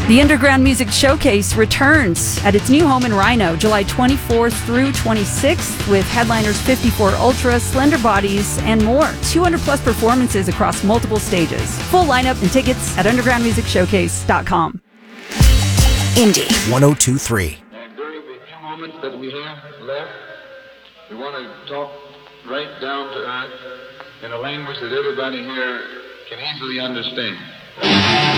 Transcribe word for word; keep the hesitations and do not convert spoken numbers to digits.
The Underground Music Showcase returns at its new home in Rhino, July twenty-fourth through twenty-sixth, with headliners fifty-four Ultra, Slender Bodies, and more. two hundred plus performances across multiple stages. Full lineup and tickets at underground music showcase dot com. Indie one oh two point three. And during the few moments that we have left, we want to talk right down to earth in a language that everybody here can easily understand.